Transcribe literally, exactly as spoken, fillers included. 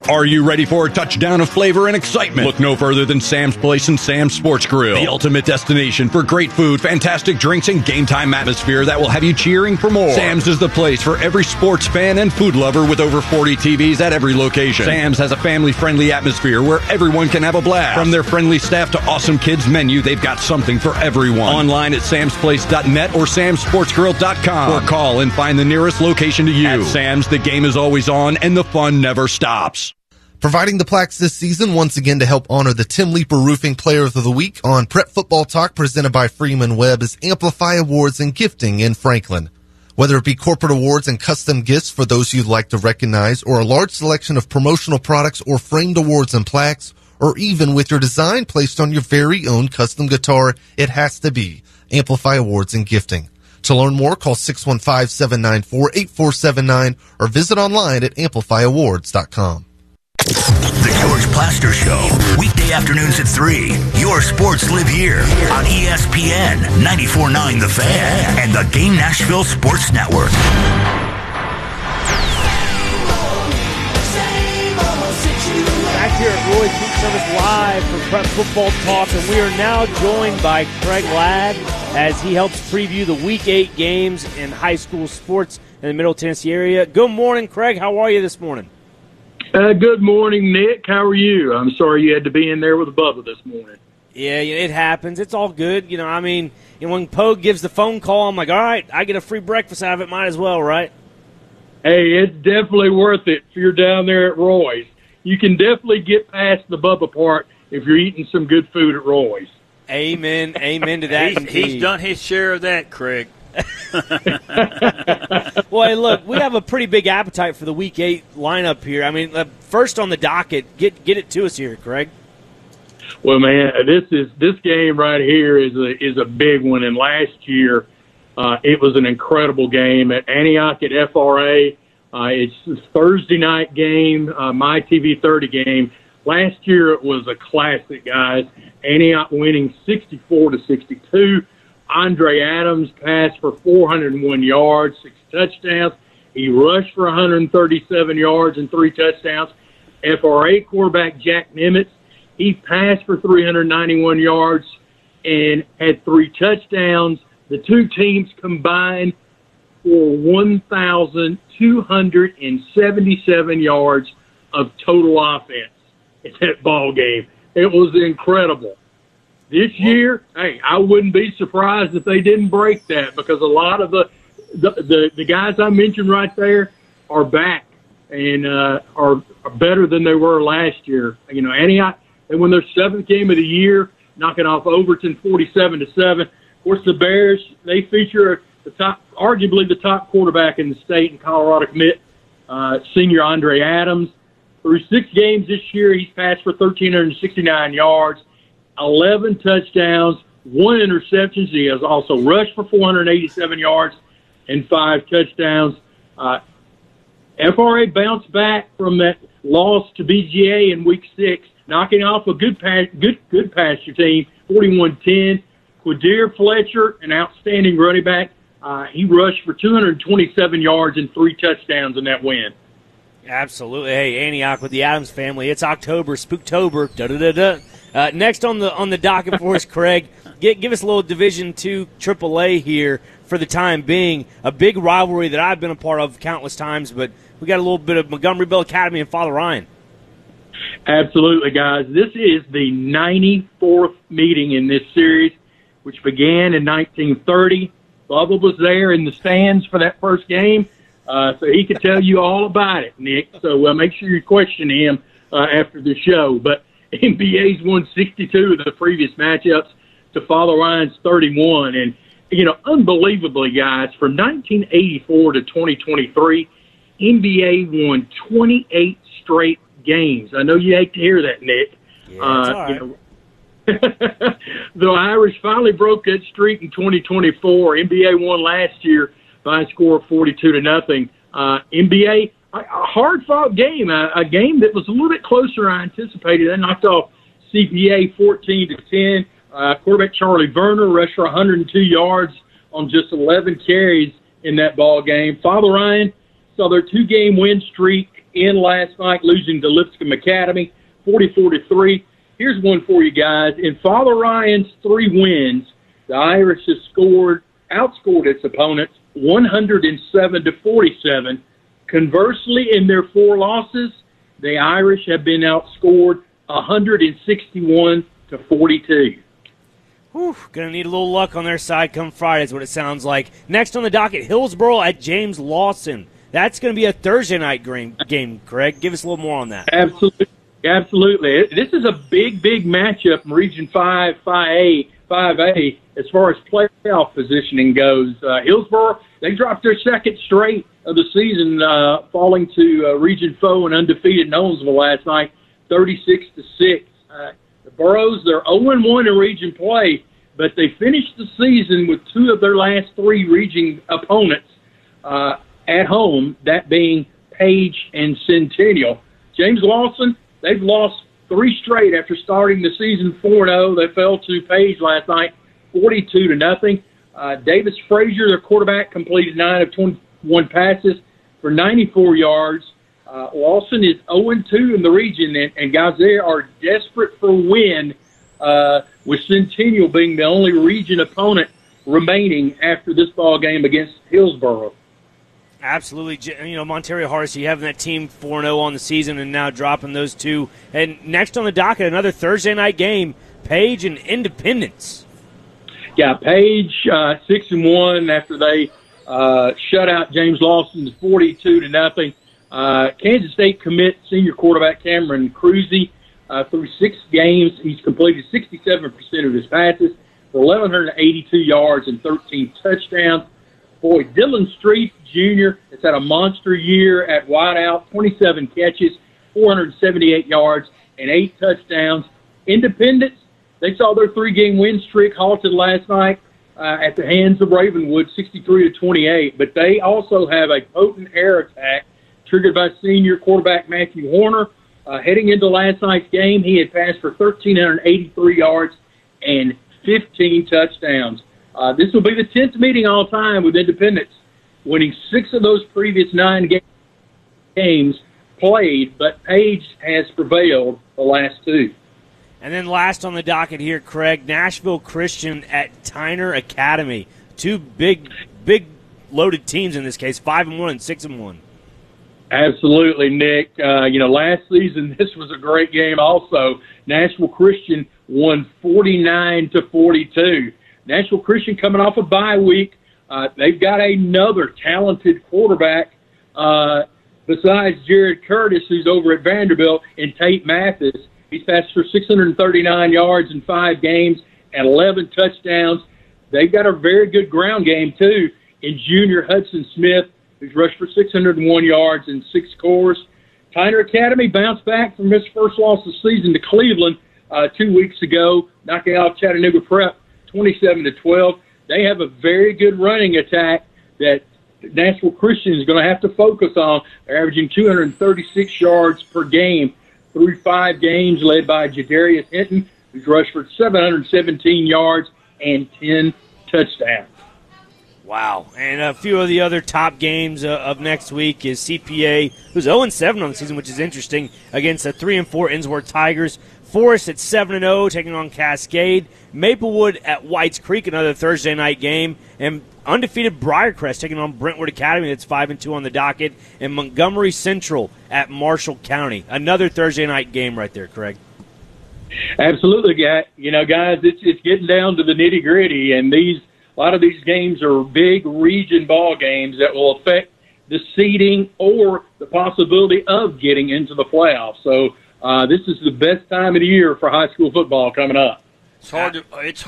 Are you ready for a touchdown of flavor and excitement? Look no further than Sam's Place and Sam's Sports Grill, the ultimate destination for great food, fantastic drinks, and game time atmosphere that will have you cheering for more. Sam's is the place for every sports fan and food lover with over forty T Vs at every location. Sam's has a family-friendly atmosphere where everyone can have a blast. From their friendly staff to awesome kids menu, they've got something for everyone. Online at sams place dot net or sams sports grill dot com, or call and find the nearest location to you. At Sam's, the game is always on and the fun never stops. Providing the plaques this season once again to help honor the Tim Leeper Roofing Player of the Week on Prep Football Talk presented by Freeman Webb is Amplify Awards and Gifting in Franklin. Whether it be corporate awards and custom gifts for those you'd like to recognize, or a large selection of promotional products or framed awards and plaques, or even with your design placed on your very own custom guitar, it has to be Amplify Awards and Gifting. To learn more, call six one five, seven nine four, eight four seven nine or visit online at amplify awards dot com. The George Plaster Show, weekday afternoons at three. Your sports live here on E S P N ninety-four point nine The Fan and the Game Nashville Sports Network. Back here at Roy's Food Service Live for Prep Football Talk, and we are now joined by Craig Ladd as he helps preview the Week eight games in high school sports in the Middle Tennessee area. Good morning, Craig. How are you this morning? Uh, good morning, Nick. How are you? I'm sorry you had to be in there with Bubba this morning. Yeah, it happens. It's all good. You know, I mean, you know, when Pogue gives the phone call, I'm like, all right, I get a free breakfast out of it. Might as well, right? Hey, it's definitely worth it if you're down there at Roy's. You can definitely get past the Bubba part if you're eating some good food at Roy's. Amen. Amen to that. he's, he's done his share of that, Craig. Well, hey, look, we have a pretty big appetite for the Week eight lineup here. I mean, uh, first on the docket, get get it to us here, Craig. Well, man, this is this game right here is a is a big one. And last year, uh, it was an incredible game at Antioch at F R A. Uh, it's a Thursday night game, uh, My T V thirty game. Last year it was a classic, guys. Antioch winning sixty-four to sixty-two. Andre Adams passed for four hundred one yards, six touchdowns. He rushed for one hundred thirty-seven yards and three touchdowns. F R A quarterback Jack Nimitz, he passed for three hundred ninety-one yards and had three touchdowns. The two teams combined for one thousand two hundred seventy-seven yards of total offense in that ball game. It was incredible. This year, hey, I wouldn't be surprised if they didn't break that, because a lot of the the, the, the guys I mentioned right there are back and uh, are, are better than they were last year. You know, Antioch, they won their seventh game of the year, knocking off Overton forty-seven to seven. Of course, the Bears, they feature the top, arguably the top quarterback in the state in Colorado commit, uh, senior Andre Adams. Through six games this year, he's passed for one thousand three hundred sixty-nine yards. eleven touchdowns, one interception. He has also rushed for four hundred eighty-seven yards and five touchdowns. Uh, F R A bounced back from that loss to B G A in week six, knocking off a good pass, good good pasture team, forty-one ten. Quadir Fletcher, an outstanding running back, uh, he rushed for two hundred twenty-seven yards and three touchdowns in that win. Absolutely. Hey, Antioch with the Adams family. It's October, Spooktober. Da da da da. Uh, next on the on the docket for us, Craig, get, give us a little Division two triple A here for the time being. A big rivalry that I've been a part of countless times, but we got a little bit of Montgomery Bell Academy and Father Ryan. Absolutely, guys. This is the ninety-fourth meeting in this series, which began in nineteen thirty. Bubba was there in the stands for that first game, uh, so he could tell you all about it, Nick. So uh, make sure you question him uh, after the show. But N B A's won sixty-two of the previous matchups to Father Ryan's thirty-one. And, you know, unbelievably, guys, from nineteen eighty-four to twenty twenty-three, N B A won twenty-eight straight games. I know you hate to hear that, Nick. Yeah, that's uh, all right. You know, the Irish finally broke that streak in twenty twenty-four. N B A won last year by a score of forty-two to nothing. Uh, N B A, a, a hard-fought game, a, a game that was a little bit closer than I anticipated. They knocked off C P A fourteen to ten. Uh, quarterback Charlie Verner rushed for one hundred two yards on just eleven carries in that ball game. Father Ryan saw their two-game win streak in last night, losing to Lipscomb Academy, forty-four to three. Here's one for you guys. In Father Ryan's three wins, the Irish has scored, outscored its opponents one hundred seven to forty-seven. Conversely, in their four losses, the Irish have been outscored one hundred sixty-one to forty-two. Whew, gonna need a little luck on their side come Friday is what it sounds like. Next on the docket, Hillsboro at James Lawson. That's going to be a Thursday night game, Craig. Give us a little more on that. Absolutely. Absolutely. This is a big, big matchup in Region five, five A, five A as far as playoff positioning goes. Uh, Hillsboro, they dropped their second straight of the season, uh, falling to uh, Region foe and undefeated Nolensville last night, thirty-six to six. Uh, the Burros, they're oh and one in region play, but they finished the season with two of their last three region opponents uh, at home, that being Page and Centennial. James Lawson, they've lost three straight after starting the season four and oh. They fell to Page last night, forty-two to nothing. Uh, Davis Frazier, their quarterback, completed nine of twenty-one passes for ninety-four yards. Uh, Lawson is oh and two in the region, and, and guys, they are desperate for a win, uh, with Centennial being the only region opponent remaining after this ball game against Hillsboro. Absolutely. You know, Monterio Hardesty having that team four and oh on the season and now dropping those two. And next on the docket, another Thursday night game, Page and Independence. Yeah, Page, uh, six and one after they uh, shut out James Lawson's forty-two to nothing. Uh, Kansas State commit senior quarterback Cameron Cruzy. Uh, through six games, he's completed sixty-seven percent of his passes for eleven eighty-two yards and thirteen touchdowns. Boy, Dylan Street Junior has had a monster year at wideout, twenty-seven catches, four hundred seventy-eight yards, and eight touchdowns. Independence, they saw their three-game win streak halted last night uh, at the hands of Ravenwood, sixty-three to twenty-eight. But they also have a potent air attack triggered by senior quarterback Matthew Horner. Uh, heading into last night's game, he had passed for one thousand three hundred eighty-three yards and fifteen touchdowns. Uh, this will be the tenth meeting all time with Independence, winning six of those previous nine ga- games played, but Page has prevailed the last two. And then last on the docket here, Craig, Nashville Christian at Tyner Academy. Two big, big loaded teams in this case, five and one and six and one. Absolutely, Nick. Uh, you know, last season this was a great game. Also, Nashville Christian won forty-nine to forty-two. Nashville Christian coming off a bye week. Uh, they've got another talented quarterback uh, besides Jared Curtis, who's over at Vanderbilt, and Tate Mathis. He's passed for six hundred thirty-nine yards in five games and eleven touchdowns. They've got a very good ground game, too, in junior Hudson Smith, who's rushed for six hundred one yards and six scores. Tyner Academy bounced back from his first loss of the season to Cleveland uh, two weeks ago, knocking off Chattanooga Prep twenty-seven to twelve. They have a very good running attack that Nashville Christian is going to have to focus on. They're averaging two hundred thirty-six yards per game through five games, led by Jadarius Hinton, who's rushed for seven hundred seventeen yards and ten touchdowns. Wow. And a few of the other top games uh, of next week is C P A, who's oh and seven on the season, which is interesting, against the three and four Innsworth Tigers. Forest at seven and oh, taking on Cascade. Maplewood at Whites Creek, another Thursday night game. And undefeated Briarcrest taking on Brentwood Academy, that's five and two on the docket. And Montgomery Central at Marshall County. Another Thursday night game right there, Craig. Absolutely, guys. You know, guys, it's, it's getting down to the nitty-gritty, and these a lot of these games are big region ball games that will affect the seeding or the possibility of getting into the playoffs. So uh, this is the best time of the year for high school football coming up. It's hard to, it's